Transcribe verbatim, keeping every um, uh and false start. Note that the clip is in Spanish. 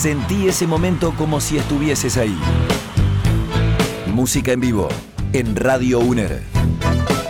Sentí ese momento como si estuvieses ahí. Música en vivo en Radio UNER.